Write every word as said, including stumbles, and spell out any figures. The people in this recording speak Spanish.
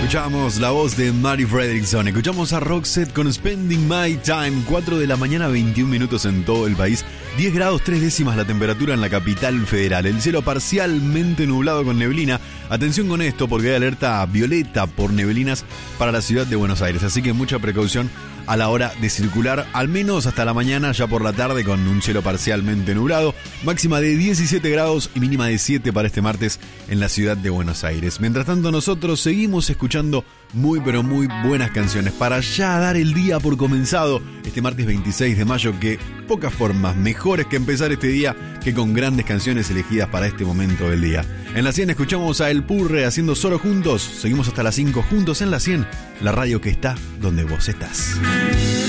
Escuchamos la voz de Mary Fredriksson. Escuchamos a Roxette con Spending My Time. cuatro de la mañana, veintiún minutos en todo el país. diez grados tres décimas la temperatura en la capital federal. El cielo parcialmente nublado con neblina. Atención con esto porque hay alerta violeta por neblinas para la ciudad de Buenos Aires. Así que mucha precaución a la hora de circular, al menos hasta la mañana, ya por la tarde con un cielo parcialmente nublado. Máxima de diecisiete grados y mínima de siete para este martes en la ciudad de Buenos Aires. Mientras tanto, nosotros seguimos escuchando muy pero muy buenas canciones para ya dar el día por comenzado este martes veintiséis de mayo, que pocas formas mejores que empezar este día que con grandes canciones elegidas para este momento del día. En la cien escuchamos a El Purre haciendo Solo Juntos. Seguimos hasta las cinco juntos en la cien, la radio que está donde vos estás.